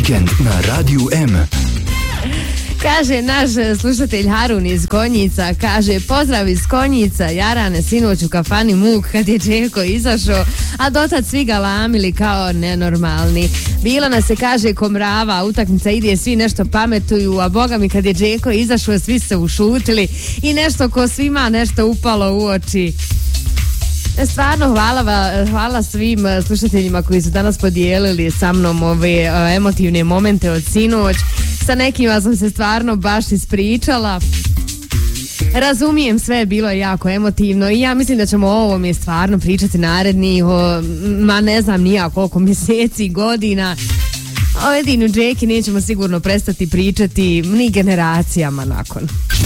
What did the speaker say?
Vikend na Radiju M. Kaže naš slušatelj Harun iz Konjica, kaže pozdrav iz Konjica, jarane sinoć u kafani Muk kad je Džeko izašao, a dotad svi ga lamili kao nenormalni. Bila nas se, kaže, komrava, utakmica ide, svi nešto pametuju, a boga mi kad je Džeko izašao svi se ušutili i nešto ko svima nešto upalo u oči. Stvarno hvala svim slušateljima koji su danas podijelili sa mnom ove emotivne momente od sinoć. Sa nekima sam se stvarno baš ispričala. Razumijem, sve je bilo jako emotivno i ja mislim da ćemo o ovome stvarno pričati narednih, ne znam nija koliko mjeseci, godina. O Edinu Džeki nećemo sigurno prestati pričati ni generacijama nakon.